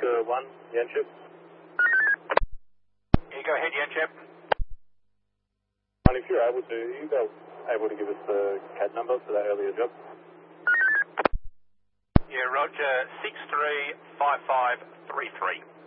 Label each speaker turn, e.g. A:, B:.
A: Roger 1, Yanchep.
B: Yeah, go ahead, Yanchep.
A: And if you're able to, are you guys able to give us the CAD number for that earlier job?
B: Yeah, Roger 635533.